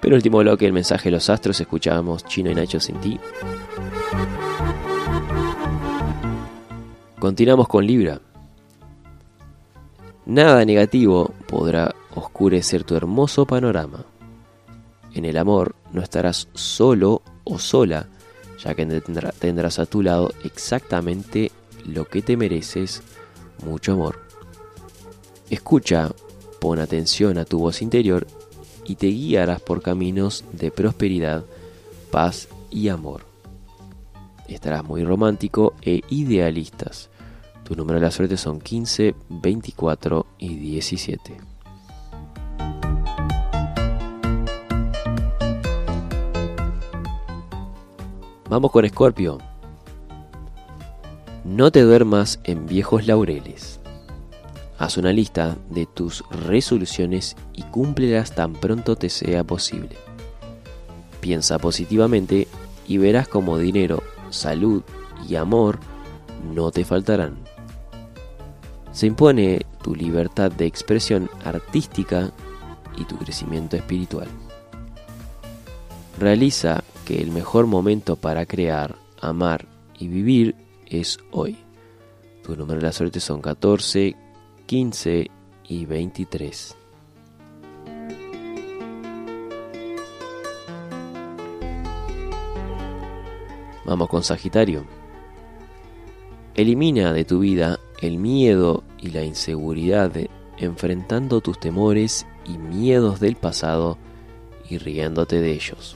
Penúltimo bloque, el mensaje de los astros. Escuchábamos Chino y Nacho Sin Ti. Continuamos con Libra. Nada negativo podrá oscurecer tu hermoso panorama. En el amor no estarás solo o sola, ya que tendrás a tu lado exactamente lo que te mereces, mucho amor. Escucha, pon atención a tu voz interior y te guiarás por caminos de prosperidad, paz y amor. Estarás muy romántico e idealistas. Tu número de la suerte son 15, 24 y 17. Vamos con Escorpio. No te duermas en viejos laureles. Haz una lista de tus resoluciones y cúmplelas tan pronto te sea posible. Piensa positivamente y verás cómo dinero, salud y amor no te faltarán. Se impone tu libertad de expresión artística y tu crecimiento espiritual. Realiza que el mejor momento para crear, amar y vivir es hoy. Tu número de la suerte son 14, 15 y 23. Vamos con Sagitario. Elimina de tu vida el miedo y la inseguridad enfrentando tus temores y miedos del pasado y riéndote de ellos.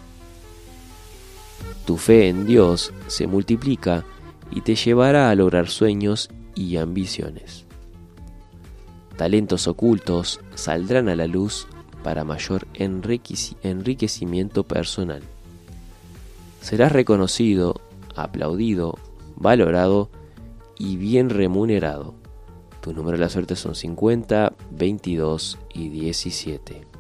Tu fe en Dios se multiplica y te llevará a lograr sueños y ambiciones. Talentos ocultos saldrán a la luz para mayor enriquecimiento personal. Serás reconocido, aplaudido, valorado y bien remunerado. Tu número de la suerte son 50, 22 y 17.